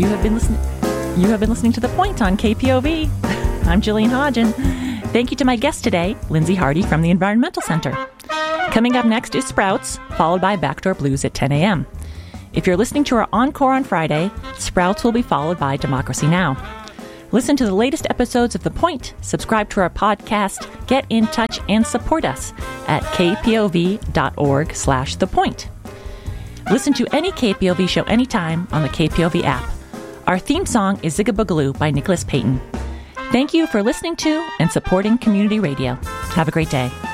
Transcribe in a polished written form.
You have been listening to The Point on KPOV. I'm Jillian Hodgen. Thank you to my guest today, Lindsay Hardy from the Environmental Center. Coming up next is Sprouts, followed by Backdoor Blues at 10 a.m. If you're listening to our encore on Friday, Sprouts will be followed by Democracy Now! Listen to the latest episodes of The Point, subscribe to our podcast, get in touch, and support us at kpov.org/thepoint. Listen to any KPOV show anytime on the KPOV app. Our theme song is Zigga Boogaloo by Nicholas Payton. Thank you for listening to and supporting community radio. Have a great day.